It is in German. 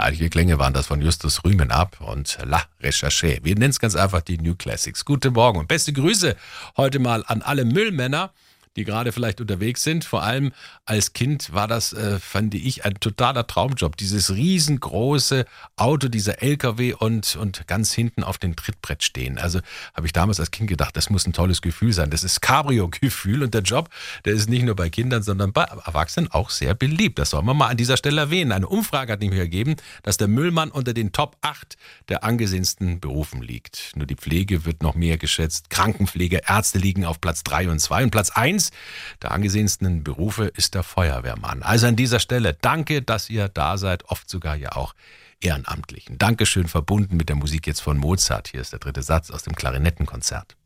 Heilige Klänge waren das von Justus Rümenab und La Recherche. Wir nennen es ganz einfach die New Classics. Guten Morgen und beste Grüße heute mal an alle Müllmänner, die gerade vielleicht unterwegs sind. Vor allem als Kind war das, fand ich, ein totaler Traumjob. Dieses riesengroße Auto, dieser LKW und ganz hinten auf dem Trittbrett stehen. Also habe ich damals als Kind gedacht, das muss ein tolles Gefühl sein. Das ist Cabrio-Gefühl und der Job, der ist nicht nur bei Kindern, sondern bei Erwachsenen auch sehr beliebt. Das soll man mal an dieser Stelle erwähnen. Eine Umfrage hat nämlich ergeben, dass der Müllmann unter den Top 8 der angesehensten Berufen liegt. Nur die Pflege wird noch mehr geschätzt. Krankenpflege, Ärzte liegen auf Platz 3 und 2 und Platz 1 der angesehensten Berufe ist der Feuerwehrmann. Also an dieser Stelle danke, dass ihr da seid, oft sogar ja auch Ehrenamtlichen. Dankeschön, verbunden mit der Musik jetzt von Mozart. Hier ist der dritte Satz aus dem Klarinettenkonzert.